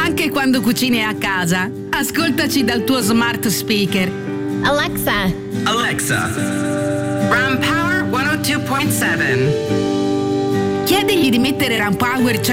Anche quando cucini a casa, ascoltaci dal tuo smart speaker. Alexa, Ram Power 102.7. Chiedigli di mettere Ram Power